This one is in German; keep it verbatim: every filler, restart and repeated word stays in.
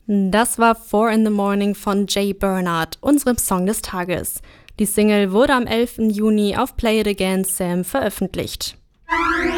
Das war Four in the Morning von Jay Bernard, unserem Song des Tages. Die Single wurde am elften Juni auf Play It Again Sam veröffentlicht.